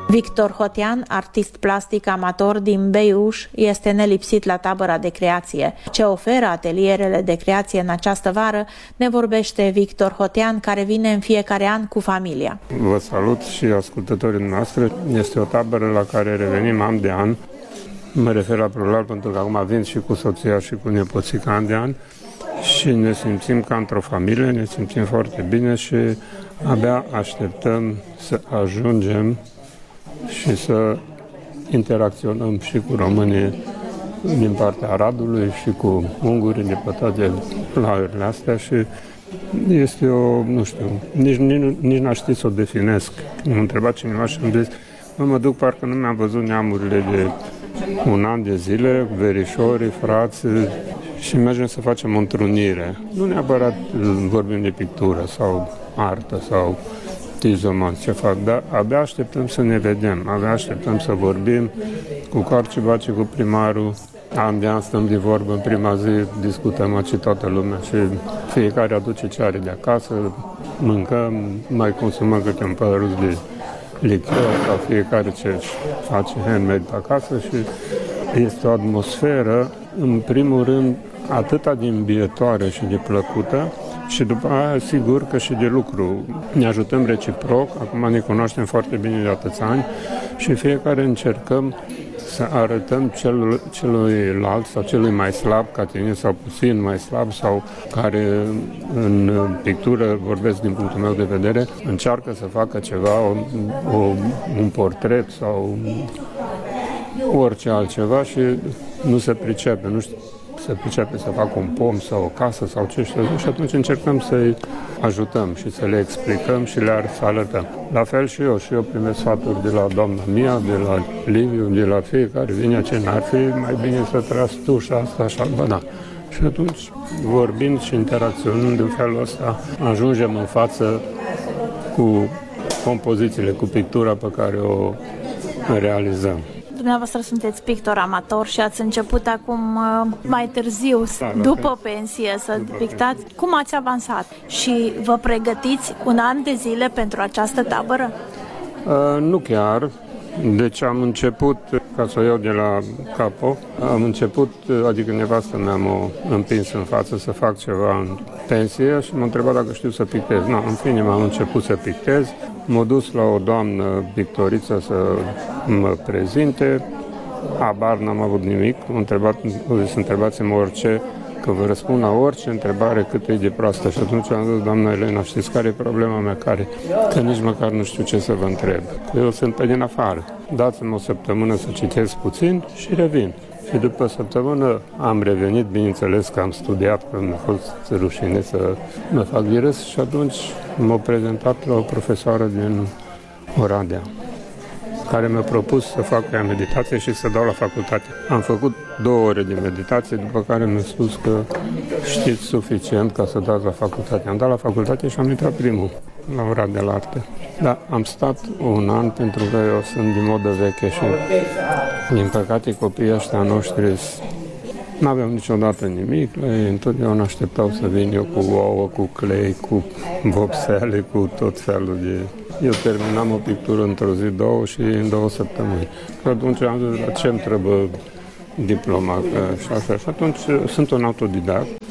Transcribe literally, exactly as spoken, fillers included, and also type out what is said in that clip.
Victor Hotean, artist plastic amator din Beiuș, este nelipsit la tabăra de creație. Ce oferă atelierele de creație în această vară, ne vorbește Victor Hotean, care vine în fiecare an cu familia. Vă salut și ascultătorii noastre. Este o tabără la care revenim an de an. Mă refer la plural pentru că acum vin și cu soția și cu nepoțica an de an și ne simțim ca într-o familie, ne simțim foarte bine și abia așteptăm să ajungem și să interacționăm și cu românii din partea Aradului și cu ungurii de pe toate plaurile astea și este o, nu știu, nici, nici, nici n-aș ști să o definesc. M-a întrebat cineva și am zis, mă, mă duc, parcă nu mi-am văzut neamurile de un an de zile, verișorii, frați, și mergem să facem o întrunire. Nu neapărat vorbim de pictură sau artă sau tizomanți ce fac, dar abia așteptăm să ne vedem, abia așteptăm să vorbim cu Carcibaci, cu primarul. An de an stăm de vorbă, în prima zi discutăm aici toată lumea și fiecare aduce ce are de acasă, mâncăm, mai consumăm câte un păruț de lichior sau fiecare ce face handmade acasă și este o atmosferă, în primul rând, atâta de îmbietoare și de plăcută și după aia, sigur că și de lucru. Ne ajutăm reciproc, acum ne cunoaștem foarte bine de atâția ani și fiecare încercăm să arătăm celul, celuilalt sau celui mai slab ca tine sau puțin mai slab sau care în pictură, vorbesc din punctul meu de vedere, încearcă să facă ceva, o, o, un portret sau orice altceva și nu se pricepe, nu știu, se pricepe să facă un pom sau o casă sau ce știu și atunci încercăm să-i ajutăm și să le explicăm și le să arătăm. La fel și eu, și eu primesc sfaturi de la doamna Mia, de la Liviu, de la fiecare vine ce n-ar fi mai bine să tragi tu și asta așa, bă, da. Și atunci, vorbind și interacționând în felul ăsta, ajungem în față cu compozițiile, cu pictura pe care o realizăm. Dumneavoastră sunteți pictor amator și ați început acum mai târziu, da, după pensie, să după pictați. Pensie. Cum ați avansat? Și vă pregătiți un an de zile pentru această tabără? Uh, nu chiar. Deci am început, ca să o iau de la capo, am început, adică nevastă mea m-a împins în față să fac ceva în pensie și m-a întrebat dacă știu să pictez. No, în fine, m-am început să pictez. M-a dus la o doamnă pictoriță să mă prezinte. Habar n-am avut nimic. M-a întrebat, zis, întrebați-mă orice, că vă răspund la orice întrebare cât e de proastă. Și atunci am zis, doamna Elena, știți care e problema mea? Care? Că nici măcar nu știu ce să vă întreb. Eu sunt pe din afară. Dați-mi o săptămână să citesc puțin și revin. Și după săptămână am revenit, bineînțeles că am studiat, că mi-a fost rușine să mă fac de râs și atunci m-a prezentat la o profesoară din Oradea, care mi-a propus să fac ea meditație și să dau la facultate. Am făcut două ore de meditație, după care mi-a spus că știți suficient ca să dați la facultate. Am dat la facultate și am intrat primul la Oradea la arte. Da, am stat un an pentru că eu sunt din modă veche și, din păcate, copiii ăștia noștri n-aveam niciodată nimic, ei întotdeauna așteptau să vin eu cu ouă, cu clei, cu vopsele, cu tot felul de... Eu terminam o pictură într-o zi, două și în două săptămâni. Și atunci am zis, la ce îmi trebuie diploma? Și așa. Și atunci sunt un autodidact.